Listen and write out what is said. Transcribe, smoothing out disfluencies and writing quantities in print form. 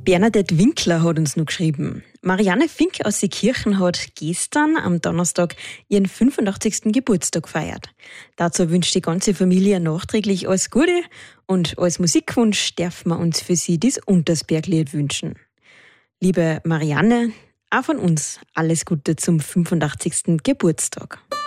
Bernadette Winkler hat uns noch geschrieben. Marianne Fink aus Seekirchen hat gestern am Donnerstag ihren 85. Geburtstag gefeiert. Dazu wünscht die ganze Familie nachträglich alles Gute und als Musikwunsch dürfen wir uns für sie das Untersberglied wünschen. Liebe Marianne, auch von uns alles Gute zum 85. Geburtstag.